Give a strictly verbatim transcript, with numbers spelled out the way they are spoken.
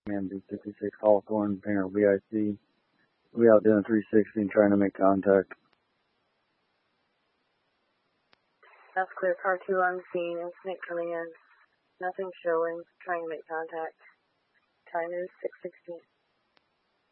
Man, B fifty-six Hawthorne, Painter V I C. We out doing three sixty and trying to make contact. That's clear. Car two on scene. Incident coming in. Nothing showing. Trying to make contact. Time is six sixteen.